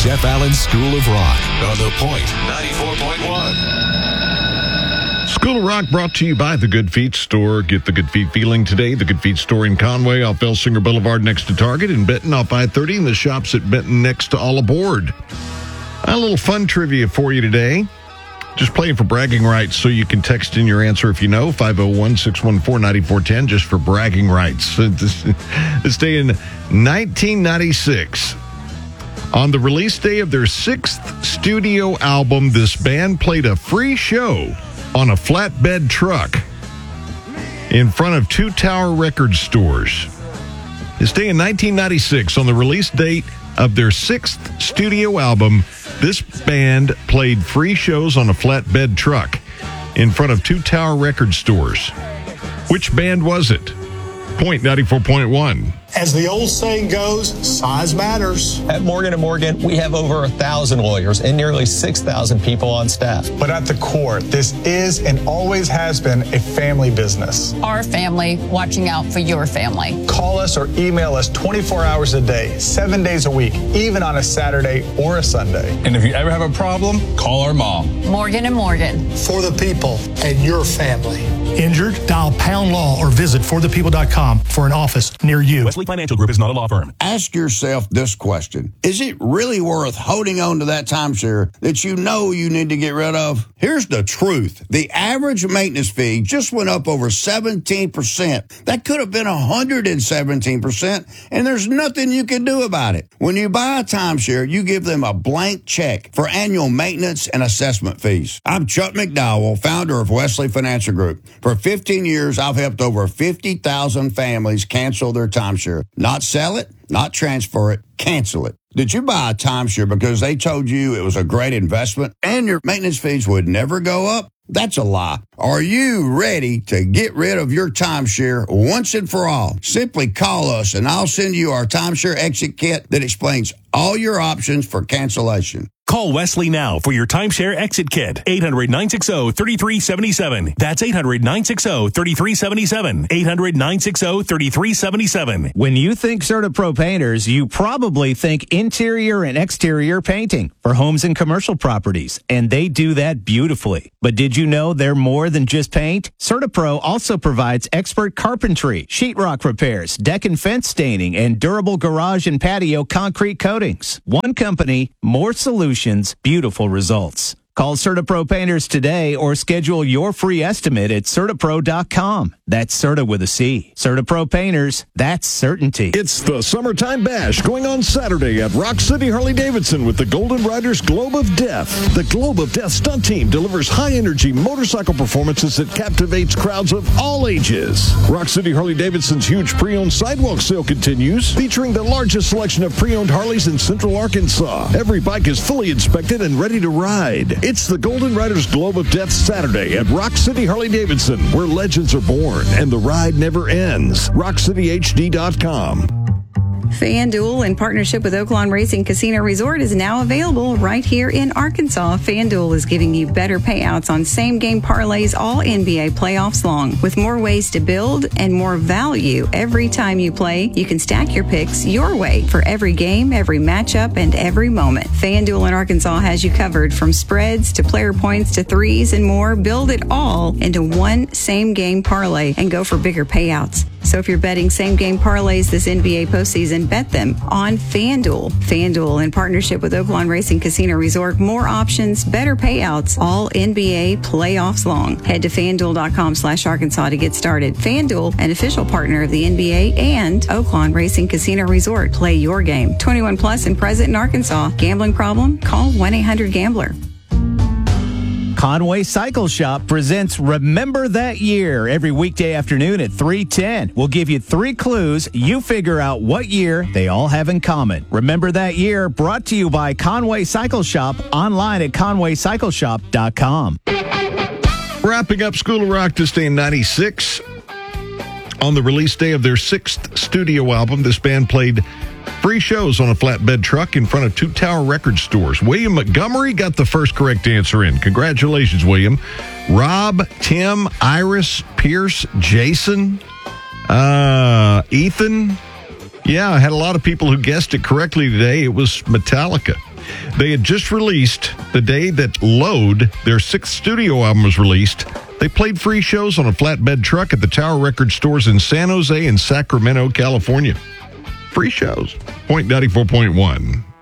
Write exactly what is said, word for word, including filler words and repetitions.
Jeff Allen School of Rock on The Point ninety-four point one. School of Rock brought to you by The Good Feet Store. Get the Good Feet feeling today. The Good Feet Store in Conway off Elsinger Boulevard next to Target, in Benton off I thirty, and the shops at Benton next to All Aboard. A little fun trivia for you today. Just playing for bragging rights, so you can text in your answer if you know, five oh one, six one four, nine four one oh, just for bragging rights. This day in nineteen ninety-six, on the release day of their sixth studio album, this band played a free show on a flatbed truck in front of two Tower Record stores. This day in nineteen ninety-six, on the release date of their sixth studio album, this band played free shows on a flatbed truck in front of two Tower Record stores. Which band was it? Point ninety-four point one. As the old saying goes, size matters. At Morgan and Morgan, we have over a thousand lawyers and nearly six thousand people on staff. But at the core, this is and always has been a family business. Our family watching out for your family. Call us or email us twenty-four hours a day, seven days a week, even on a Saturday or a Sunday. And if you ever have a problem, call our mom. Morgan and Morgan. For the people and your family. Injured? Dial pound law or visit for the people dot com for an office near you. Wesley Financial Group is not a law firm. Ask yourself this question. Is it really worth holding on to that timeshare that you know you need to get rid of? Here's the truth. The average maintenance fee just went up over seventeen percent. That could have been one hundred seventeen percent, and there's nothing you can do about it. When you buy a timeshare, you give them a blank check for annual maintenance and assessment fees. I'm Chuck McDowell, founder of Wesley Financial Group. For fifteen years, I've helped over fifty thousand families cancel their timeshare. Not sell it, not transfer it, cancel it. Did you buy a timeshare because they told you it was a great investment and your maintenance fees would never go up? That's a lie. Are you ready to get rid of your timeshare once and for all? Simply call us and I'll send you our timeshare exit kit that explains all your options for cancellation. Call Wesley now for your timeshare exit kit. eight hundred, nine six zero, three three seven seven. That's eight hundred, nine six zero, three three seven seven. eight hundred, nine six zero, three three seven seven. When you think CertaPro Painters, you probably think interior and exterior painting for homes and commercial properties, and they do that beautifully. But did you know they're more than just paint? CertaPro also provides expert carpentry, sheetrock repairs, deck and fence staining, and durable garage and patio concrete coatings. One company, more solutions, beautiful results. Call CertaPro Painters today or schedule your free estimate at Certapro dot com. That's Certa with a C. CertaPro Painters, that's certainty. It's the Summertime Bash going on Saturday at Rock City Harley-Davidson with the Golden Riders Globe of Death. The Globe of Death stunt team delivers high-energy motorcycle performances that captivates crowds of all ages. Rock City Harley-Davidson's huge pre-owned sidewalk sale continues, featuring the largest selection of pre-owned Harleys in Central Arkansas. Every bike is fully inspected and ready to ride. It's the Golden Riders Globe of Death Saturday at Rock City Harley-Davidson, where legends are born and the ride never ends. rock city h d dot com. FanDuel, in partnership with Oaklawn Racing Casino Resort, is now available right here in Arkansas. FanDuel is giving you better payouts on same-game parlays all N B A playoffs long. With more ways to build and more value every time you play, you can stack your picks your way for every game, every matchup, and every moment. FanDuel in Arkansas has you covered from spreads to player points to threes and more. Build it all into one same-game parlay and go for bigger payouts. So if you're betting same-game parlays this N B A postseason, bet them on FanDuel. FanDuel, in partnership with Oaklawn Racing Casino Resort, more options, better payouts, all N B A playoffs long. Head to FanDuel.com slash Arkansas to get started. FanDuel, an official partner of the N B A and Oaklawn Racing Casino Resort. Play your game. twenty-one plus and present in Arkansas. Gambling problem? Call one eight hundred gambler. Conway Cycle Shop presents Remember That Year every weekday afternoon at three ten. We'll give you three clues. You figure out what year they all have in common. Remember That Year, brought to you by Conway Cycle Shop, online at conway cycle shop dot com. Wrapping up School of Rock this day in ninety-six. On the release day of their sixth studio album, this band played free shows on a flatbed truck in front of two Tower Record stores. William Montgomery got the first correct answer in. Congratulations, William. Rob, Tim, Iris, Pierce, Jason, uh, Ethan, Yeah, I had a lot of people who guessed it correctly today. It was Metallica. They had just released, the day that Load, their sixth studio album, was released, they played free shows on a flatbed truck at the Tower Record stores in San Jose and Sacramento, California. Free shows. Point ninety-four point one.